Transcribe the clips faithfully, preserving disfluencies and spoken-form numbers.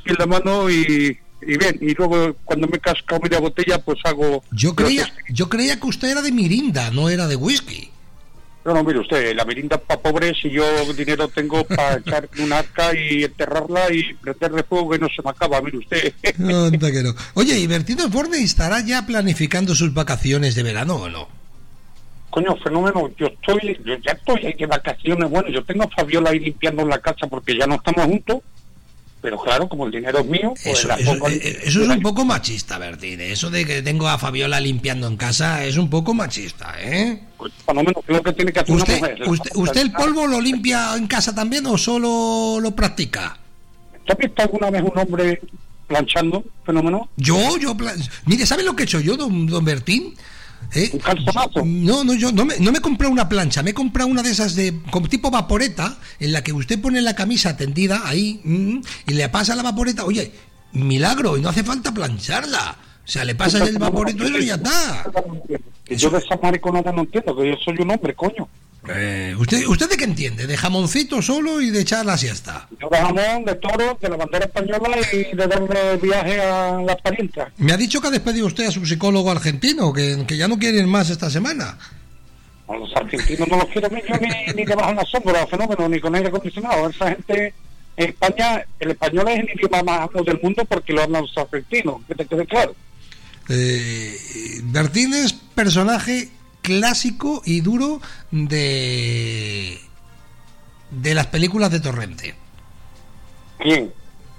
aquí en la mano y, y bien, y luego cuando me casco media botella, pues hago... Yo creía, yo creía que usted era de mirinda, no era de whisky. No, no, mire usted, la mirinda para pobres y yo dinero tengo para echar una arca y enterrarla y prenderle fuego que no se me acaba, mire usted. Anda que no. Oye, ¿y Bertino Osborne estará ya planificando sus vacaciones de verano o no? Coño, fenómeno, yo estoy, yo ya estoy ahí de vacaciones, bueno, yo tengo a Fabiola ahí limpiando la casa porque ya no estamos juntos, pero claro, como el dinero es mío, pues eso, la eso, pongo... eso es un poco machista, Bertín. Eso de que tengo a Fabiola limpiando en casa es un poco machista, ¿eh? Pues, fenómeno, creo que tiene que hacer ¿Usted, una mujer. Usted, ¿Usted el polvo lo limpia en casa también o solo lo practica? ¿Tú has visto alguna vez un hombre planchando, fenómeno? Yo, yo... Plan... Mire, ¿sabe lo que he hecho yo, don, don Bertín? ¿Eh? ¿Un calzonazo? No, no, yo no me, no me he comprado una plancha, me he comprado una de esas de como tipo vaporeta, en la que usted pone la camisa tendida ahí mmm, y le pasa la vaporeta. Oye, milagro, y no hace falta plancharla. O sea, le pasa el vaporito y ya está. Yo de esa mariconada no entiendo, que yo soy un hombre, coño. Eh, ¿usted, ¿Usted de qué entiende? ¿De jamoncito solo y de echar la siesta? Yo de jamón, de toro, de la bandera española y de darle viaje a las parientas. Me ha dicho que ha despedido usted a su psicólogo argentino, que, que ya no quiere ir más esta semana. A los argentinos no los quiero ni yo ni, ni debajo en la sombra, fenómeno, ni con aire acondicionado. Esa gente en España, el español es el idioma más amplio del mundo porque lo hablan los argentinos, que te quede claro. Eh, Bertín es personaje clásico y duro de de las películas de Torrente. ¿Quién?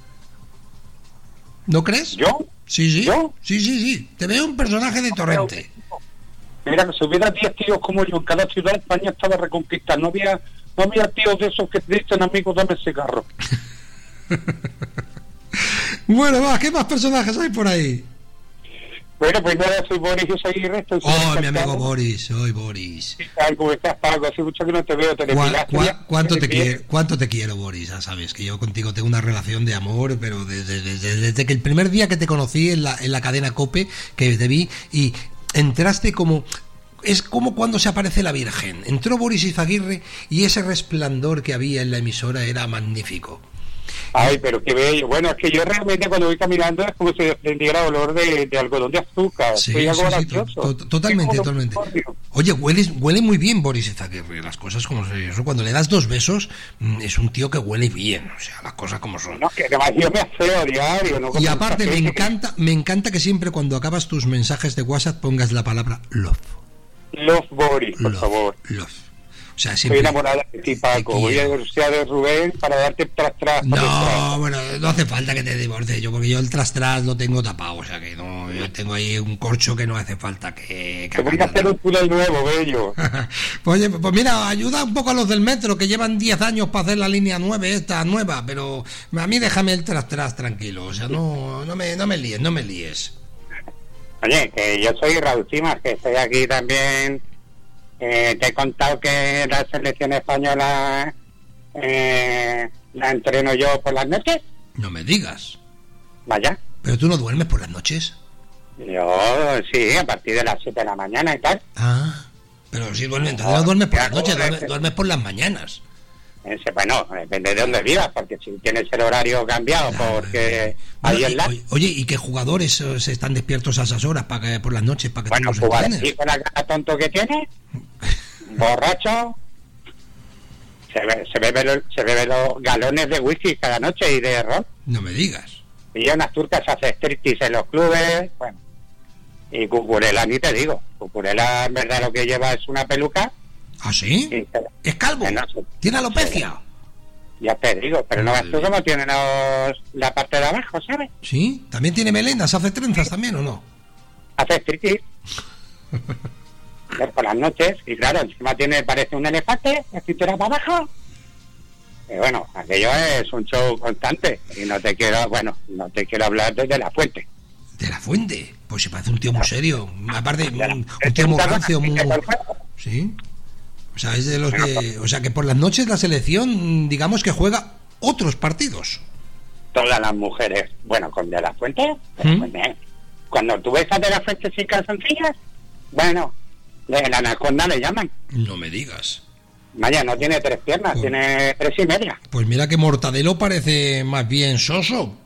¿No crees? ¿Yo? Sí, sí. ¿Yo? Sí, sí, sí. Te veo un personaje de Torrente. Mira, que si hubiera diez tíos como yo en cada ciudad, España estaba reconquistada. No había, no había tíos de esos que te dicen, amigos, dame cigarro. Bueno, va, ¿qué más personajes hay por ahí? Bueno, pues nada, soy Boris Izaguirre. Estoy Oh, mi amigo Boris, soy Boris. ¿Cómo estás, Paco? Hace mucho que no te veo. Te ¿Cuá, cuá, ¿cuánto, te quiero, ¿Cuánto te quiero, Boris? Ya sabes que yo contigo tengo una relación de amor, pero desde, desde, desde que el primer día que te conocí en la, en la cadena COPE, que te vi, y entraste como... Es como cuando se aparece la Virgen. Entró Boris Izaguirre y ese resplandor que había en la emisora era magnífico. Ay, pero qué bello. Bueno, es que yo realmente cuando voy caminando es como si desprendiera olor de, de algodón de azúcar. Sí, sí, sí, to, to, totalmente, totalmente. Oye, huele, huele muy bien Boris Izaguirre, las cosas como son. Eso, cuando le das dos besos, es un tío que huele bien, o sea, las cosas como son. No, que además yo me aseo diario. ¿No? Y aparte me encanta, me encanta que siempre cuando acabas tus mensajes de WhatsApp pongas la palabra love. Love Boris, por love, favor. Love. O sea, siempre... Estoy enamorada de ti, Paco. Voy a divorciar de Rubén para darte tras tras. No, tras. bueno, no hace falta que te divorcies yo, porque yo el tras tras lo tengo tapado, o sea que no, yo tengo ahí un corcho que no hace falta que... que te voy a hacer un túnel nuevo, bello. Oye, pues mira, ayuda un poco a los del metro, que llevan diez años para hacer la línea nueve, esta nueva, pero a mí déjame el tras tras tranquilo, o sea, no, no, me, no me líes, no me líes. Oye, que yo soy Raúl Cimas, que estoy aquí también... Eh, te he contado que la selección española eh, la entreno yo por las noches. No me digas. Vaya. ¿Pero tú no duermes por las noches? Yo sí, a partir de las siete de la mañana y tal. Ah, pero si duermes, entonces no duermes por las noches, duermes, duermes por las mañanas. Ese, bueno, depende de dónde vivas, porque si tienes el horario cambiado, claro, porque bueno, hay en la... Oye, ¿y qué jugadores se están despiertos a esas horas para que, por las noches para que bueno, tú los entrenes? Bueno, con la cara tonto que tiene, borracho, se, be, se, bebe lo, se bebe los galones de whisky cada noche y de ron. No me digas. Y ya unas turcas hace striptease en los clubes, bueno. Y Cucurella, ni te digo. Cucurella, en verdad, lo que lleva es una peluca. ¿Ah, sí? sí ¿Es calvo? No, ¿tiene alopecia? Sí. Ya te digo, pero no ves tú cómo tiene los, la parte de abajo, ¿sabes? Sí, también tiene melenas, hace trenzas también, ¿o no? Hace striptease. Por las noches, y claro, encima tiene, parece un elefante, la cintura para abajo. Y bueno, aquello es un show constante. Y no te quiero, bueno, no te quiero hablar desde La Fuente. ¿De La Fuente? Pues se parece un tío muy serio. Aparte, un, un tío muy rancio, muy... ¿Sí? O sea, es de los que... O sea, que por las noches la selección, digamos que juega otros partidos. Todas las mujeres, bueno, con De La Fuente, ¿Mm? pues, eh, cuando tú ves a De La Fuente sin calzoncillas, bueno, de la anaconda le llaman. No me digas. Vaya, no tiene tres piernas, pues, tiene tres y media. Pues mira que Mortadelo parece más bien soso.